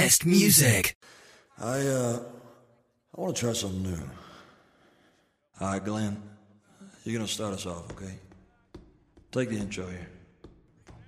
best music. I want to try something new. All right, Glenn, you're going to start us off, okay? Take the intro here.